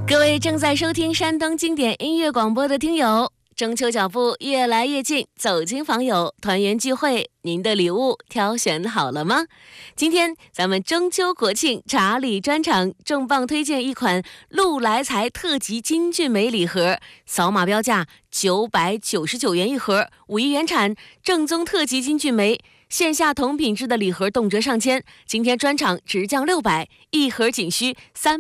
各位正在收听山东经典音乐广播的听友，中秋脚步越来越近，走亲访友，团圆聚会，您的礼物挑选好了吗？今天咱们中秋国庆茶礼专场重磅推荐一款鹿来财特级金骏眉礼盒，扫码标价999元一盒，5亿原产，正宗特级金骏眉。线下同品质的礼盒动辄上千，今天专场直降600，一盒仅需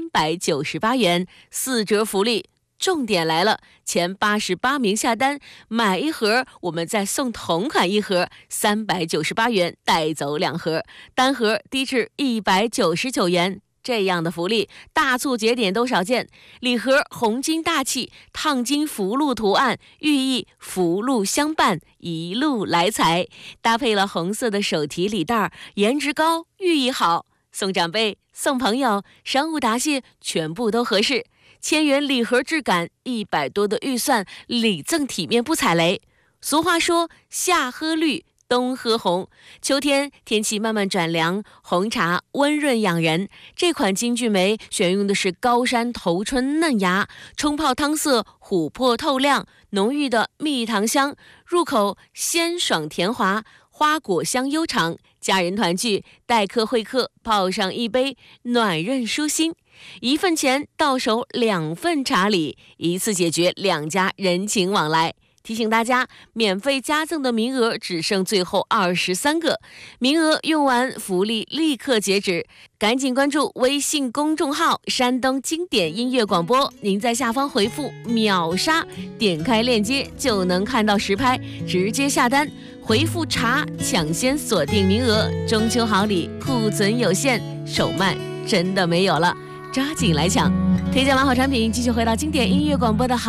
398元，4折福利。重点来了，前88名下单买一盒，我们再送同款一盒，398元带走2盒，单盒低至199元。这样的福利，大促节点都少见。礼盒红金大气，烫金福禄图案，寓意福禄相伴，一路来财。搭配了红色的手提礼袋，颜值高，寓意好，送长辈、送朋友、商务答谢，全部都合适。1000元礼盒质感，100多的预算，礼赠体面不踩雷。俗话说，夏喝绿，冬喝红，秋天天气慢慢转凉，红茶温润养人。这款金骏眉选用的是高山头春嫩芽，冲泡汤色琥珀透亮，浓郁的蜜糖香，入口鲜爽甜滑，花果香悠长。家人团聚、待客会客，泡上一杯，暖润舒心。1份钱到手2份茶礼，一次解决2家人情往来。提醒大家，免费加赠的名额只剩最后23个，名额用完福利立刻截止，赶紧关注微信公众号山东经典音乐广播，您在下方回复秒杀，点开链接就能看到实拍，直接下单，回复茶抢先锁定名额。中秋好礼库存有限，手慢真的没有了，抓紧来抢。推荐完好产品，继续回到经典音乐广播的好